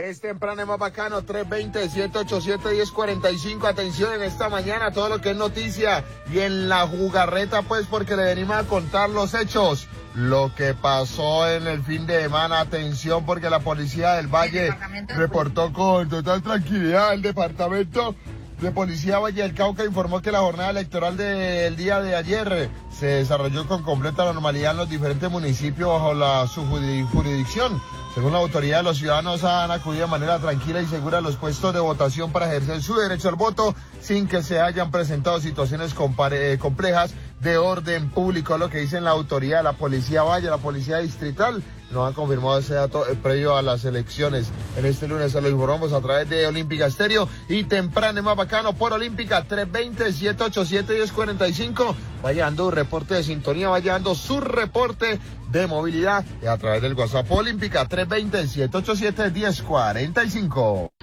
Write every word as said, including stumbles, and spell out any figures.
Es temprano, es más bacano, tres veinte, siete ochenta y siete, diez cuarenta y cinco. Atención en esta mañana, todo lo que es noticia. Y en la jugarreta, pues, porque le venimos a contar los hechos. Lo que pasó en el fin de semana. Atención, porque la policía del Valle reportó con total tranquilidad. El departamento de policía Valle del Cauca informó que la jornada electoral del día de ayer se desarrolló con completa normalidad en los diferentes municipios bajo la, su jurisdicción. Según la autoridad, los ciudadanos han acudido de manera tranquila y segura a los puestos de votación para ejercer su derecho al voto sin que se hayan presentado situaciones complejas de orden público, lo que dicen la autoridad, la policía Valle, la policía distrital. Nos han confirmado ese dato eh, previo a las elecciones. En este lunes se lo informamos a través de Olímpica Estéreo y temprano más bacano por Olímpica, tres veinte, siete ochenta y siete, diez cuarenta y cinco. Vaya dando un reporte de sintonía, vaya dando su reporte de movilidad a través del WhatsApp Olímpica, tres veinte, siete ochenta y siete, diez cuarenta y cinco.